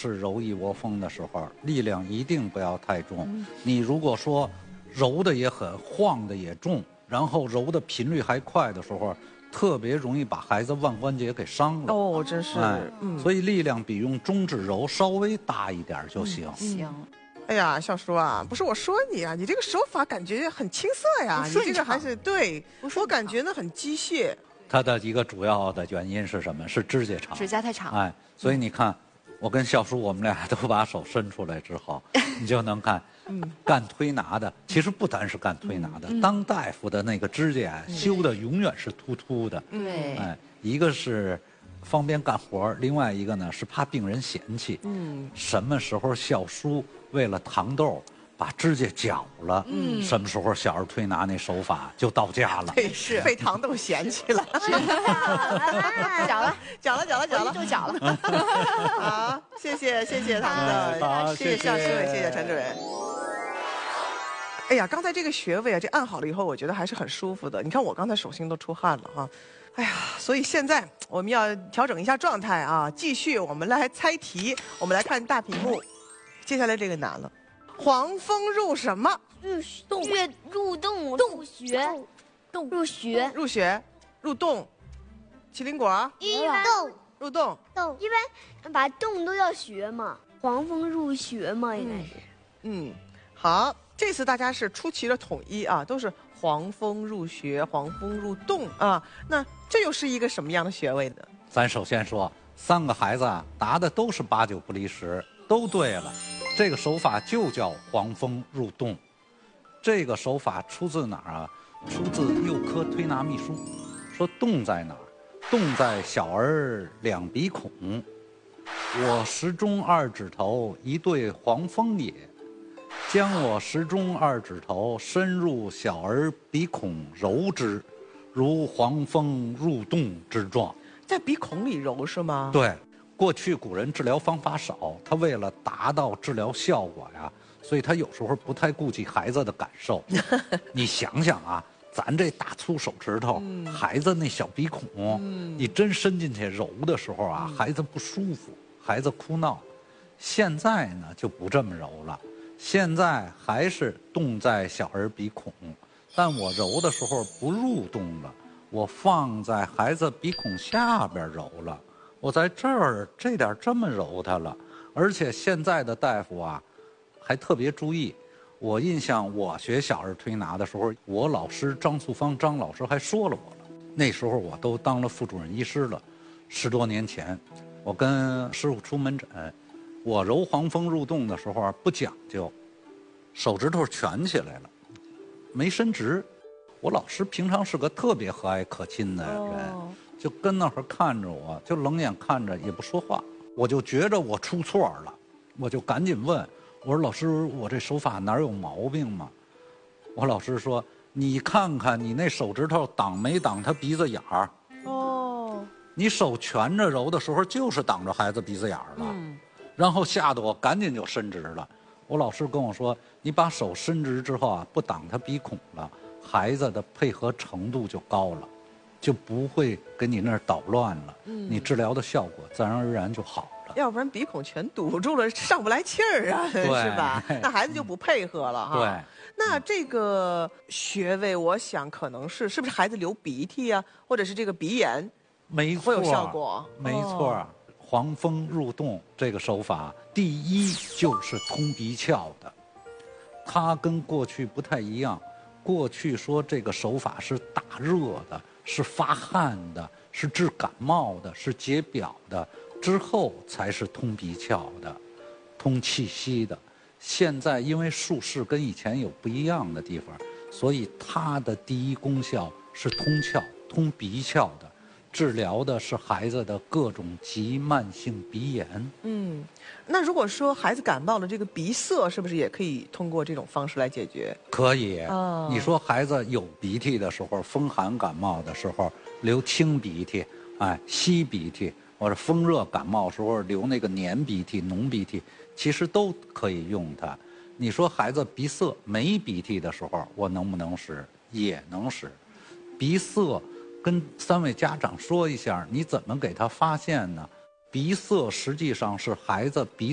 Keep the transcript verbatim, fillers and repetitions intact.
是揉一窝蜂的时候，力量一定不要太重。嗯、你如果说揉的也狠，晃的也重，然后揉的频率还快的时候，特别容易把孩子腕关节给伤了。 哦，真是。 哎， 嗯， 所以力量比用中指揉稍微大一点就行。 嗯、行。 哎呀，笑叔啊，不是我说你啊，你这个手法感觉很青涩呀，你这个还是对，我感觉呢很机械。 它的一个主要的原因是什么？是指甲长， 指甲太长。 哎，所以你看，嗯、我跟笑叔我们俩都把手伸出来之后，你就能看，嗯、干推拿的其实不单是干推拿的，嗯、当大夫的那个指甲修的永远是突突的。 对， 哎，一个是方便干活，另外一个呢是怕病人嫌弃。嗯，什么时候笑叔为了糖豆把指甲绞了，嗯，什么时候小儿推拿那手法就到家了。 对，是被糖豆嫌弃了。 绞了， 绞了，绞了，绞了， 就绞了。 好，谢谢，谢谢糖豆， 好， 谢谢校师，谢谢陈主任。哎呀，刚才这个穴位啊，这按好了以后，我觉得还是很舒服的。你看我刚才手心都出汗了哈。哎呀，所以现在我们要调整一下状态啊，继续我们来猜题，我们来看大屏幕。接下来这个难了，黄蜂入什么？ 入洞，入洞，入穴，洞，入穴， 入穴，入洞。麒麟果， 一般洞， 入洞， 洞，一般把洞都要学嘛，黄蜂入穴嘛，应该是。 嗯，好，这次大家是出奇的统一啊，都是黄蜂入穴，黄蜂入洞啊。那这又是一个什么样的穴位呢？ 咱首先说，三个孩子啊，答的都是八九不离十，都对了。这个手法就叫黄蜂入洞。这个手法出自哪儿啊？出自《幼科推拿秘书》，说洞在哪儿？洞在小儿两鼻孔。我食中二指头一对黄蜂也，将我食中二指头深入小儿鼻孔揉之，如黄蜂入洞之状。 在鼻孔里揉是吗？ 对。过去古人治疗方法少，他为了达到治疗效果呀，所以他有时候不太顾及孩子的感受。你想想啊，咱这大粗手指头，嗯、孩子那小鼻孔，嗯、你真伸进去揉的时候啊，嗯、孩子不舒服，孩子哭闹。现在呢就不这么揉了，现在还是洞在小儿鼻孔，但我揉的时候不入洞了，我放在孩子鼻孔下边揉了。我在这儿这点这么揉它了，而且现在的大夫啊，还特别注意。我印象我学小儿推拿的时候，我老师张素芳张老师还说了我了。那时候我都当了副主任医师了，十多年前，我跟师傅出门诊，我揉黄蜂入洞的时候啊不讲究，手指头蜷起来了，没伸直。我老师平常是个特别和蔼可亲的人。哦，就跟那儿看着我，就冷眼看着也不说话，我就觉着我出错了，我就赶紧问我说：“老师，我这手法哪有毛病吗？”我老师说：“你看看你那手指头挡没挡他鼻子眼儿？哦，你手蜷着揉的时候就是挡着孩子鼻子眼儿了。嗯，然后吓得我赶紧就伸直了。我老师跟我说：“你把手伸直之后啊，不挡他鼻孔了，孩子的配合程度就高了。”就不会给你那儿捣乱了，嗯、你治疗的效果自然而然就好了。 要不然鼻孔全堵住了，上不来气儿啊，是吧？那孩子就不配合了哈。 对， 那这个穴位，我想可能是是不是孩子流鼻涕啊，或者是这个鼻炎， 没错， 会有效果。 没错，哦、黄蜂入洞这个手法，第一就是通鼻窍的，它跟过去不太一样。过去说这个手法是大热的。是发汗的，是治感冒的，是解表的，之后才是通鼻窍的，通气息的。现在因为术式跟以前有不一样的地方，所以它的第一功效是通窍、通鼻窍的，治疗的是孩子的各种急慢性鼻炎。 嗯，那如果说孩子感冒了，这个鼻塞是不是也可以通过这种方式来解决？ 可以。哦，你说孩子有鼻涕的时候，风寒感冒的时候流清鼻涕，哎，稀鼻涕，或者风热感冒时候流那个黏鼻涕、浓鼻涕，其实都可以用它。你说孩子鼻塞没鼻涕的时候，我能不能使？也能使。鼻塞跟三位家长说一下，你怎么给他发现呢？鼻塞实际上是孩子鼻